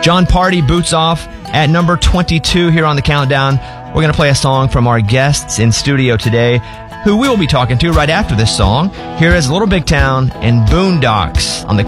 John Party boots off at number 22 here on the countdown. We're going to play a song from our guests in studio today, who we will be talking to right after this song. Here is Little Big Town and Boondocks on the